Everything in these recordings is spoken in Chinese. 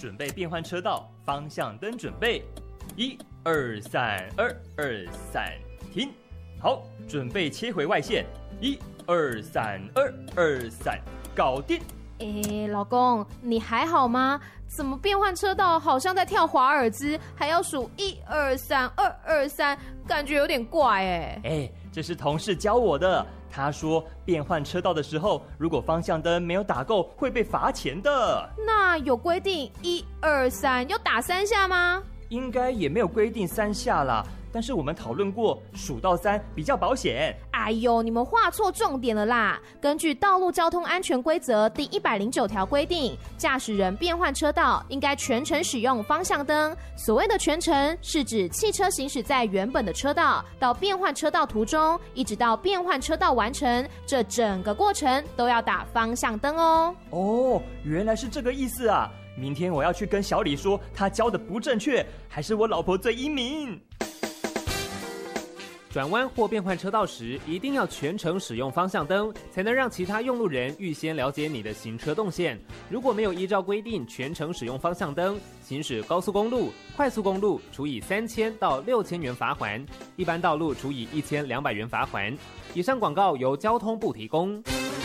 准备变换车道，方向灯准备，1、2、3、2、2、3，停。好，准备切回外线，1、2、3、2、2、3，搞定。 老公，你还好吗？怎么变换车道好像在跳华尔兹，还要数1、2、3、2、2、3，感觉有点怪这是同事教我的。他说变换车道的时候，如果方向灯没有打够，会被罚钱的。那有规定1、2、3要打3下吗？ 应该也没有规定3下啦。但是我们讨论过，数到3比较保险。 哎呦，你们画错重点了啦！根据《道路交通安全规则》第109条规定，驾驶人变换车道应该全程使用方向灯。所谓的全程，是指汽车行驶在原本的车道，到变换车道途中，一直到变换车道完成，这整个过程都要打方向灯哦。 原来是这个意思啊！明天我要去跟小李说，他教的不正确，还是我老婆最英明。 转弯或变换车道时，一定要全程使用方向灯，才能让其他用路人预先了解你的行车动线。如果没有依照规定全程使用方向灯，行驶高速公路、快速公路处以3000到6000元罚款，一般道路处以1200元罚款。以上广告由交通部提供。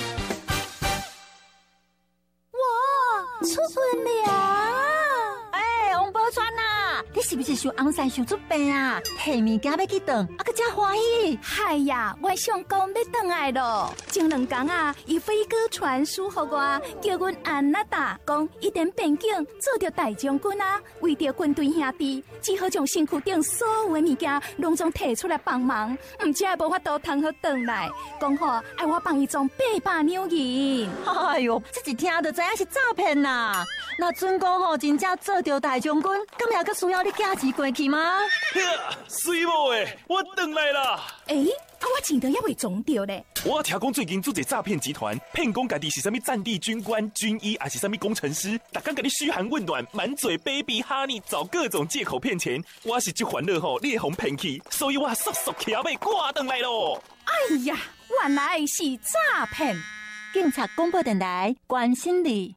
哇，出分了！王宝钏啊，你是不是想红伞想出病啊？下物件要去顿，可真欢喜。 嗨呀，我相公要回来咯。前2天啊，伊飞哥传书给我，叫阮安娜达讲，一点边境做着大将军啊，为着军队兄弟，只好将身躯顶所有的物件拢总摕出来帮忙，唔只无法度通好回来。讲好爱我帮伊装800两银。 哎呦，这一听就知影是诈骗啦！那准公吼真正做着大将军，咁也佫需要你寄钱过去吗？ 水某诶，我回来啦！ 我钱都还未装着咧。 我听讲最近做一诈骗集团，骗讲家己是啥物战地军官、军医，还是啥物工程师，逐天甲你嘘寒问暖，满嘴 baby honey， 找各种借口骗钱。我是这烦恼吼，你会互骗去，所以我速速骑马赶回来咯。 哎呀，原来是诈骗！ 警察广播电台关心你。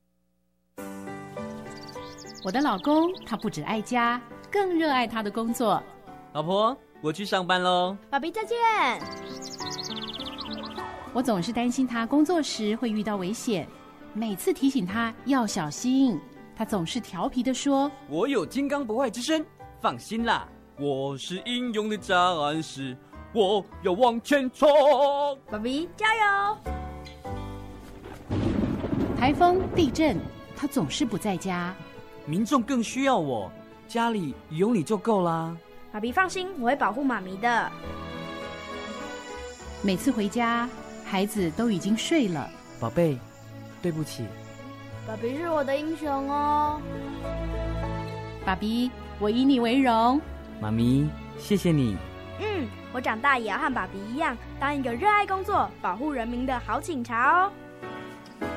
我的老公他不只爱家，更热爱他的工作。 老婆，我去上班咯。 爸比再见。 我总是担心他工作时会遇到危险，每次提醒他要小心，他总是调皮地说： 我有金刚不坏之身，放心啦，我是英勇的战士，我要往前冲。 爸比加油！ 台风、地震，他总是不在家。 民众更需要我，家里有你就够啦。 爸比放心，我会保护妈咪的。 每次回家，孩子都已经睡了。 宝贝，对不起。 爸比是我的英雄哦。 爸比，我以你为荣。 妈咪，谢谢你。 我长大也要和爸比一样，当一个热爱工作、保护人民的好警察哦。